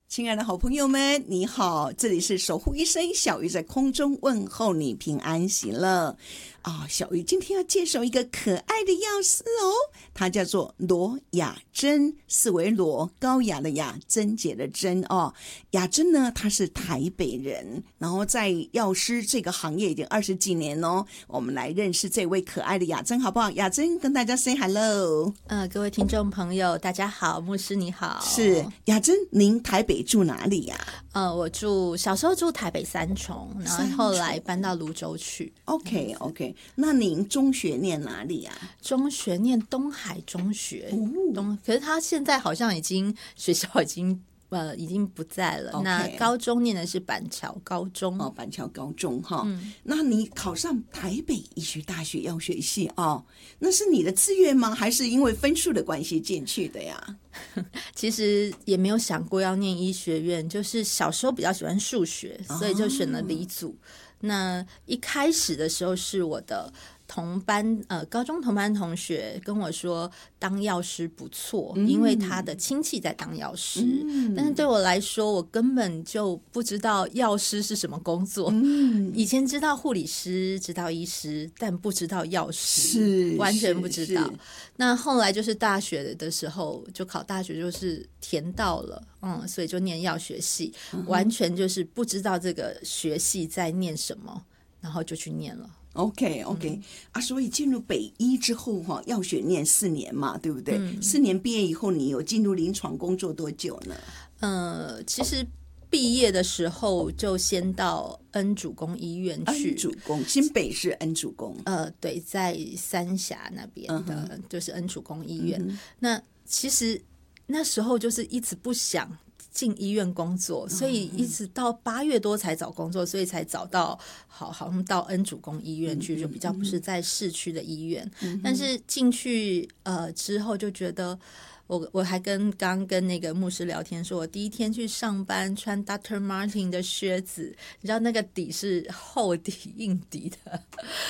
亲爱的好朋友们，你好，这里是守护医生小鱼在空中问候你平安喜乐小鱼今天要介绍一个可爱的药师它叫做罗雅珍，四维罗，高雅的雅，贞洁的贞雅珍呢，她是台北人，然后在药师这个行业已经20几年我们来认识这位可爱的雅珍好不好？雅珍跟大家 say hello。 各位听众朋友大家好，牧师你好。 是雅珍，您台北住哪里呀？ 我小时候住台北三重，然后后来搬到泸州去。 OK， 那您中学念哪里啊？ 中学念东海中学，可是他现在好像学校已经不在了。 Okay. 那高中念的是板桥高中。 板桥高中那你考上台北医学大学药学系那是你的志愿吗？还是因为分数的关系进去的呀？ 其实也没有想过要念医学院，就是小时候比较喜欢数学，所以就选了理组。那一开始的时候是我的高中同班同学跟我说当药师不错，因为他的亲戚在当药师。但是对我来说，我根本就不知道药师是什么工作。以前知道护理师，知道医师，但不知道药师，完全不知道。那后来就是大学的时候，就考大学就是填到了，所以就念药学系，完全就是不知道这个学系在念什么，然后就去念了。 OK， 所以进入北医之后药学念4年嘛，对不对？4年毕业以后，你有进入临床工作多久呢？ 其实毕业的时候就先到恩主公医院去。 恩主公，新北市恩主公。 对，在三峡那边的，就是恩主公医院。那其实那时候就是一直不想进医院工作，所以一直到8月多才找工作，所以才找到好像到恩主公医院去，就比较不是在市区的医院。但是进去之后就觉得我还刚跟那个牧师聊天说，我第一天去上班穿 Dr. Martin 的靴子，你知道那个底是厚底硬底的，